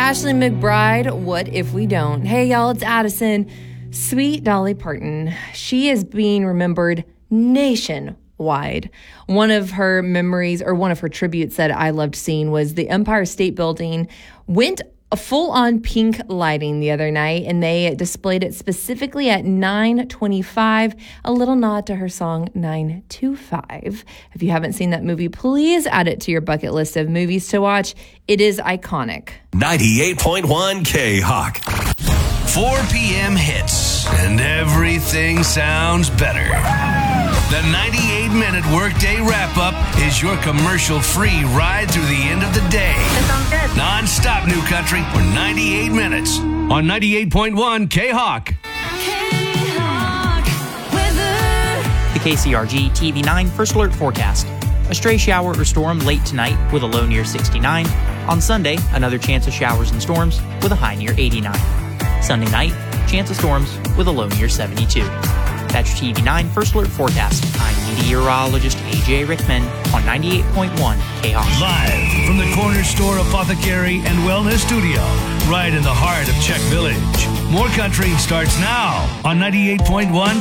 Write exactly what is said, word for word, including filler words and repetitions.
Ashley McBryde, What If We Don't? Hey, y'all, it's Addison. Sweet Dolly Parton. She is being remembered nationwide. One of her memories, or one of her tributes that I loved seeing, was the Empire State Building went a full-on pink lighting the other night, and they displayed it specifically at nine twenty-five, a little nod to her song nine two five. If you haven't seen that movie, please add it to your bucket list of movies to watch. It is iconic. ninety-eight point one K-Hawk. four p.m. hits, and everything sounds better. The ninety-eight minute workday wrap-up is your commercial-free ride through the end of the day. That sounds good. Non-stop new country for ninety-eight minutes on ninety-eight point one K-Hawk. K-Hawk weather. The K C R G T V nine First Alert Forecast. A stray shower or storm late tonight with a low near sixty-nine. On Sunday, another chance of showers and storms with a high near eighty-nine. Sunday night, chance of storms with a low near seventy-two. That's your T V nine First Alert Forecast. I'm meteorologist A J Rickman on ninety-eight point one K-Hawk. Live from the Corner Store Apothecary and Wellness Studio, right in the heart of Czech Village. More Country starts now on ninety-eight point one